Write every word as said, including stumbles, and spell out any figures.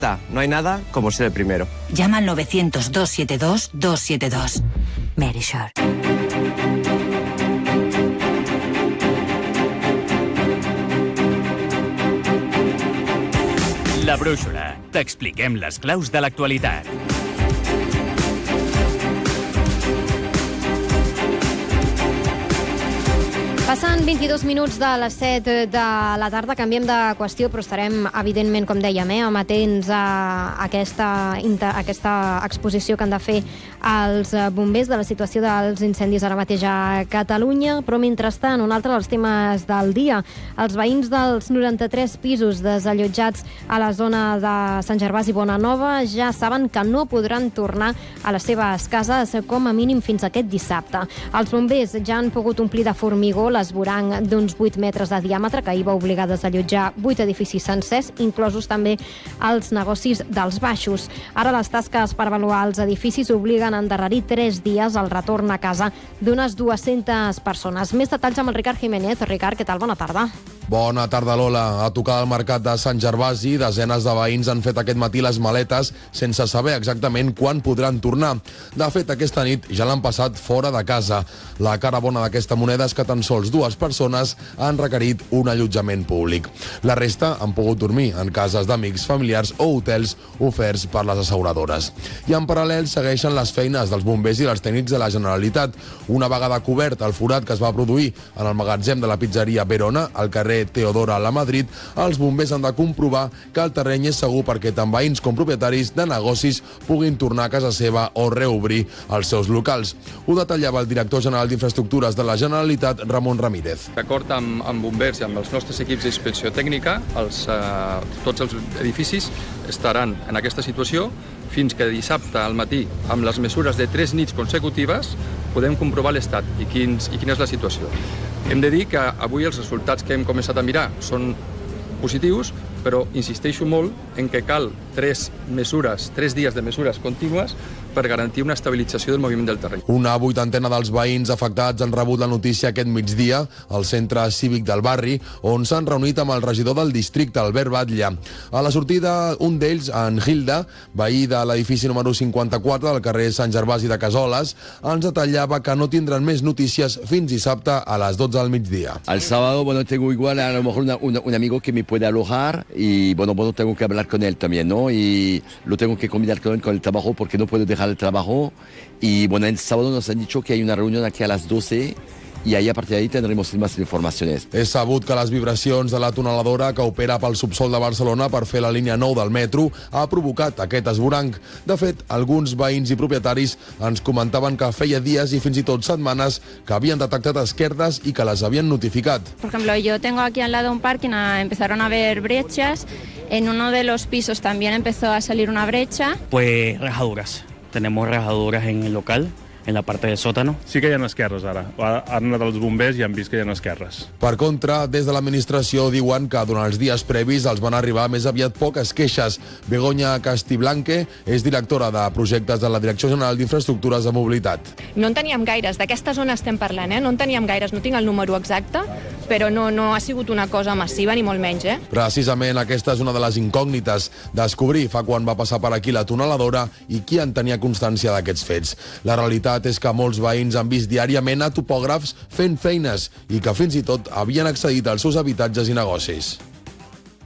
No hay nada como ser el primero. Llama al nueve cero cero, dos siete dos, dos siete dos. Merisure. La Brúixola. T'expliquem les claus de l'actualitat. Passen vint-i-dos minuts de les set de la tarda, canviem de qüestió, però estarem, evidentment, com dèiem, eh, amatents a aquesta, a aquesta exposició que han de fer els bombers de la situació dels incendis ara mateix a Catalunya. Però, mentrestant, un altre dels temes del dia. Els veïns dels noranta-tres pisos desallotjats a la zona de Sant Gervasi i Bonanova ja saben que no podran tornar a les seves cases com a mínim fins aquest dissabte. Els bombers ja han pogut omplir de formigó l'esvoranc d'uns vuit metres de diàmetre que ahir va obligar a desallotjar vuit edificis sencers, inclosos també els negocis dels baixos. Ara les tasques per avaluar els edificis obliguen a endarrerir tres dies el retorn a casa d'unes dues-centes persones. Més detalls amb el Ricard Jiménez. Ricard, què tal? Bona tarda. Bona tarda, Lola. A tocar del mercat de Sant Gervasi, desenes de veïns han fet aquest matí les maletes sense saber exactament quan podran tornar. De fet, aquesta nit ja l'han passat fora de casa. La cara bona d'aquesta moneda és que tan sols dues persones han requerit un allotjament públic. La resta han pogut dormir en cases d'amics, familiars o hotels oferts per les asseguradores. I en paral·lel segueixen les feines dels bombers i dels tècnics de la Generalitat. Una vegada cobert el forat que es va produir en el magatzem de la pizzeria Verona, al carrer Teodora a la Madrid, els bombers han de comprovar que el terreny és segur perquè tant veïns com propietaris de negocis puguin tornar a casa seva o reobrir els seus locals. Ho detallava el director general d'Infraestructures de la Generalitat, Ramon Ramírez. D'acord amb, amb bombers i amb els nostres equips d'inspecció tècnica, els, eh, tots els edificis estaran en aquesta situació fins que dissabte al matí, amb les mesures de tres nits consecutives, podem comprovar l'estat i, quins, i quina és la situació. Hem de dir que avui els resultats que hem començat a mirar són positius, però insisteixo molt en que cal tres mesures, tres dies de mesures contínues per garantir una estabilització del moviment del terreny. Una vuitantena dels veïns afectats han rebut la notícia aquest migdia al centre cívic del barri, on s'han reunit amb el regidor del districte, Albert Batlle. A la sortida, un d'ells, en Gilda, veí de l'edifici número cinquanta-quatre del carrer Sant Gervasi de Casoles, ens detallava que no tindran més notícies fins dissabte a les dotze del migdia. Al sábado, bueno, tengo igual a lo mejor una, una, un amigo que me puede alojar y, bueno, bueno, tengo que hablar con él también, ¿no? Y lo tengo que combinar con él con el trabajo porque no puedo dejar el trabajo. Y, bueno, el sábado nos han dicho que hay una reunión aquí a las doce i ahir a partir d'ahir tindrem més informacions. És sabut que les vibracions de la tuneladora que opera pel subsol de Barcelona per fer la línia nou del metro ha provocat aquest esvoranc. De fet, alguns veïns i propietaris ens comentaven que feia dies i fins i tot setmanes que havien detectat esquerdes i que les havien notificat. Por ejemplo, yo tengo aquí al lado un parking, empezaron a haber brechas, en uno de los pisos también empezó a salir una brecha. Pues rajaduras, tenemos rajaduras en el local, en la part del sòtano. Sí que hi ha esquerres ara. Han anat els bombers i han vist que hi ha esquerres. Per contra, des de l'administració diuen que durant els dies previs els van arribar més aviat poques queixes. Begoña Castiblanque és directora de projectes de la Direcció General d'Infraestructures de Mobilitat. No en teníem gaires, d'aquesta zona estem parlant, eh? No en teníem gaires, no tinc el número exacte, però no, no ha sigut una cosa massiva ni molt menys, eh? Precisament aquesta és una de les incògnites, descobrir fa quan va passar per aquí la tuneladora i qui en tenia constància d'aquests fets. La realitat és que molts veïns han vist diàriament a topògrafs fent feines i que fins i tot havien accedit als seus habitatges i negocis.